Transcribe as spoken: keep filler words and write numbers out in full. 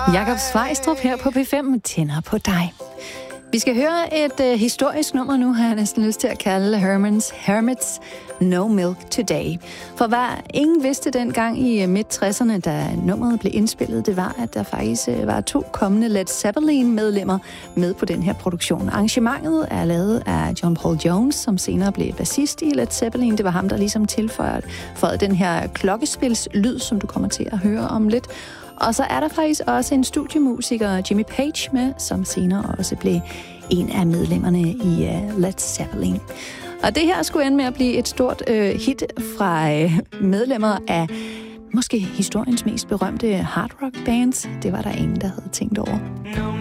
Jakob Svejstrup her på P fem tænder på dig. Vi skal høre et uh, historisk nummer nu, har jeg næsten lyst til at kalde Herman's Hermits No Milk Today. For hvad ingen vidste dengang i midt tresserne, da nummeret blev indspillet, det var, at der faktisk uh, var to kommende Led Zeppelin-medlemmer med på den her produktion. Arrangementet er lavet af John Paul Jones, som senere blev bassist i Led Zeppelin. Det var ham, der ligesom tilføjede for den her klokkespilslyd, som du kommer til at høre om lidt. Og så er der faktisk også en studiemusiker, Jimmy Page, med, som senere også blev en af medlemmerne i uh, Led Zeppelin. Og det her skulle ende med at blive et stort uh, hit fra uh, medlemmer af måske historiens mest berømte hard rock bands. Det var der ingen, der havde tænkt over.